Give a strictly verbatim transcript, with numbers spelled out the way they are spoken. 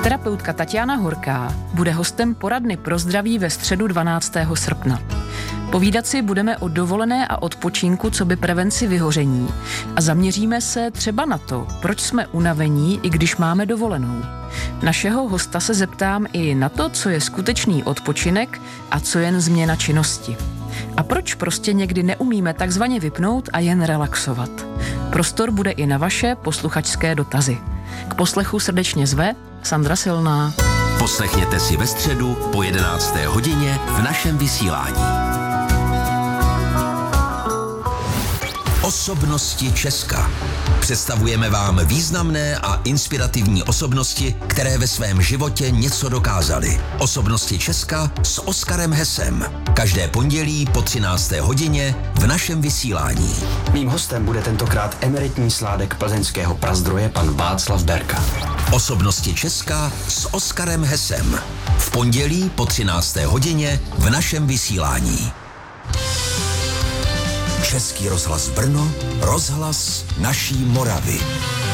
Psychoterapeutka Tatiana Horká bude hostem poradny pro zdraví ve středu dvanáctého srpna. Povídat si budeme o dovolené a odpočinku coby prevenci vyhoření a zaměříme se třeba na to, proč jsme unavení, i když máme dovolenou. Našeho hosta se zeptám i na to, co je skutečný odpočinek a co jen změna činnosti. A proč prostě někdy neumíme takzvaně vypnout a jen relaxovat. Prostor bude i na vaše posluchačské dotazy. K poslechu srdečně zve Sandra Silná. Poslechněte si ve středu po jedenácté hodině v našem vysílání. Osobnosti Česka. Představujeme vám významné a inspirativní osobnosti, které ve svém životě něco dokázaly. Osobnosti Česka s Oskarem Hesem. Každé pondělí po třinácté hodině v našem vysílání. Mým hostem bude tentokrát emeritní sládek plzeňského Prazdroje pan Václav Berka. Osobnosti Česka s Oskarem Hesem. V pondělí po třinácté hodině v našem vysílání. Český rozhlas Brno, rozhlas naší Moravy.